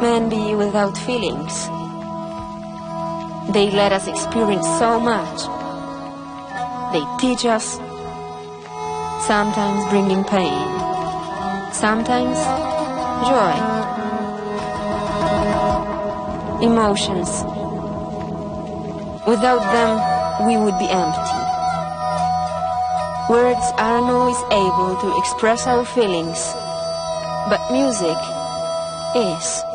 can be without feelings. They let us experience so much. They teach us, sometimes bringing pain, sometimes joy. Emotions. Without them, we would be empty. Words aren't always able to express our feelings, but music is.